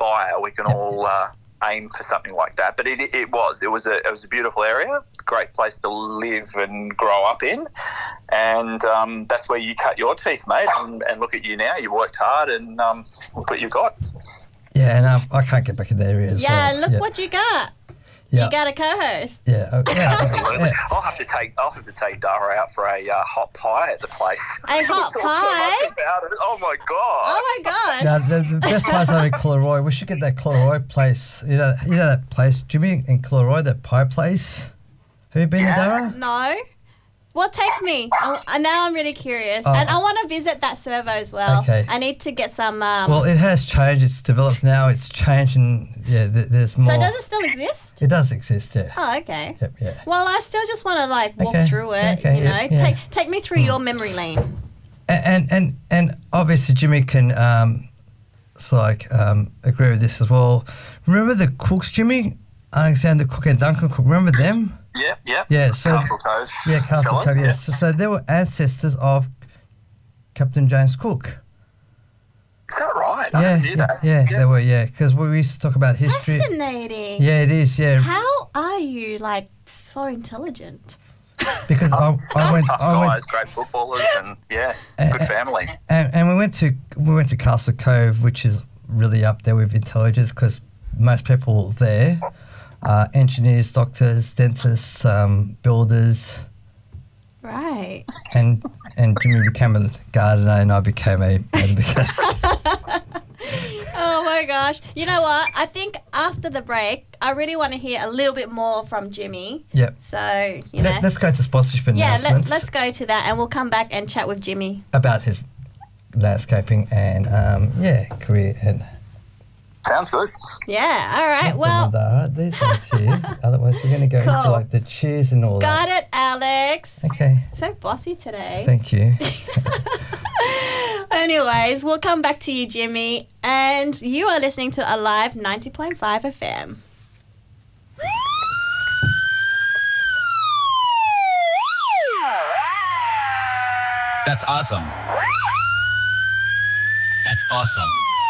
aspire, we can all aim for something like that. But it was a beautiful area, great place to live and grow up in, and that's where you cut your teeth, mate. And look at you now. You worked hard, and look what you've got. Yeah, and I can't get back in the area as well. Yeah, look what you got. Yeah. You got a co-host. Yeah, Absolutely. Yeah. I'll have to take Dara out for a hot pie at the place. A hot Talk pie? so much about it. Oh my god. Oh my gosh. Now, the best place over in Cooloroy, we should get that Cooloroy place. You know that place, Jimmy, in Cooloroy, that pie place? Have you been there, Dara? No. Well, take me. Now I'm really curious. And I want to visit that servo as well. Okay. I need to get some... well, it has changed. It's developed now. It's changed and, there's more. So does it still exist? It does exist, yeah. Oh, okay. Yep, yeah. Well, I still just want to, walk Okay, through it, okay, you know. yeah. Take me through your memory lane. And obviously Jimmy can agree with this as well. Remember the Cooks, Jimmy? Alexander Cook and Duncan Cook. Remember them? Yep. Yeah, so Castle Cove. Yeah, Castle fellas, Cove. Yeah. yeah. So they were ancestors of Captain James Cook. Is that right? I never knew that. Yeah, they were. Yeah, because we used to talk about history. Fascinating. Yeah, it is. Yeah. How are you, so intelligent? Because I went. Tough guys, great footballers, and good family. And we went to Castle Cove, which is really up there with intelligence, because most people there are engineers, doctors, dentists, builders. Right. And Jimmy became a gardener, and I became a Oh my gosh. You know what? I think after the break, I really want to hear a little bit more from Jimmy. Yep. So, you know. Let's go to sponsorship announcements. Let's go to that, and we'll come back and chat with Jimmy. About his landscaping and, career. And sounds good. Yeah, all right. Well, these ones here. Otherwise, we're going to go into the cheers and all got that. it, Alex. Okay. So bossy today. Thank you. Anyways, we'll come back to you, Jimmy. And you are listening to Alive 90.5 FM. That's awesome. That's awesome.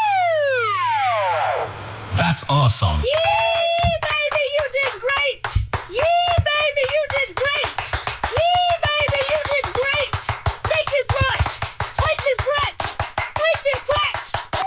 That's awesome. Yee, baby, you did great. Yee, baby, you did great. Yee, baby, you did great. Make this right. Make this right. Make this right.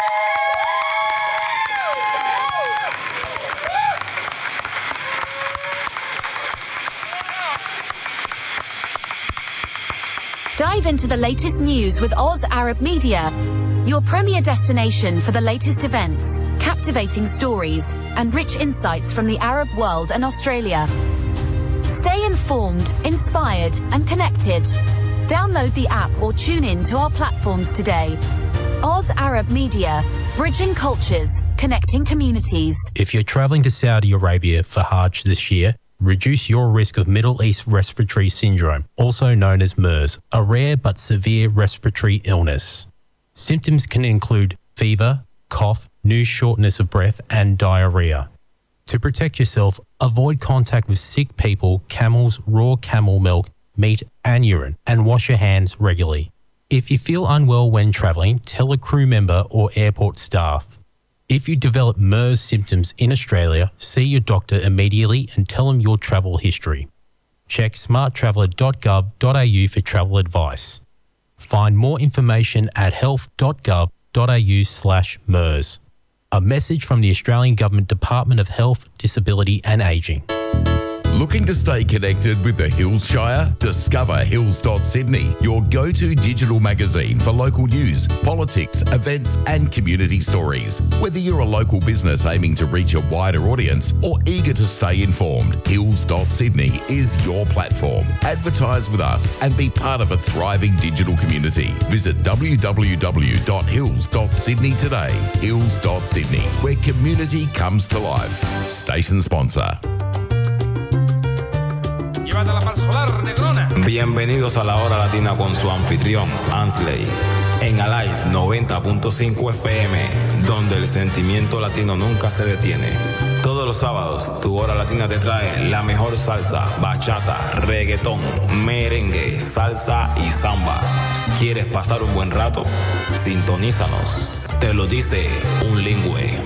Dive into the latest news with Oz Arab Media, your premier destination for the latest events, captivating stories, and rich insights from the Arab world and Australia. Stay informed, inspired, and connected. Download the app or tune in to our platforms today. Oz Arab Media, bridging cultures, connecting communities. If you're traveling to Saudi Arabia for Hajj this year, reduce your risk of Middle East Respiratory Syndrome, also known as MERS, a rare but severe respiratory illness. Symptoms can include fever, cough, new shortness of breath, and diarrhea. To protect yourself, avoid contact with sick people, camels, raw camel milk, meat, and urine, and wash your hands regularly. If you feel unwell when traveling, tell a crew member or airport staff. If you develop MERS symptoms in Australia, see your doctor immediately and tell them your travel history. Check smarttraveller.gov.au for travel advice. Find more information at health.gov.au/MERS. A message from the Australian Government Department of Health, Disability and Ageing. Looking to stay connected with the Hills Shire? Discover Hills.Sydney, your go-to digital magazine for local news, politics, events and community stories. Whether you're a local business aiming to reach a wider audience or eager to stay informed, Hills.Sydney is your platform. Advertise with us and be part of a thriving digital community. Visit www.hills.sydney today. Hills.Sydney, where community comes to life. Station sponsor. Bienvenidos a la Hora Latina con su anfitrión, Ansley, en Alive 90.5 FM, donde el sentimiento latino nunca se detiene. Todos los sábados, tu Hora Latina te trae la mejor salsa, bachata, reggaetón, merengue, salsa y samba. ¿Quieres pasar un buen rato? Sintonízanos. Te lo dice un lingüe.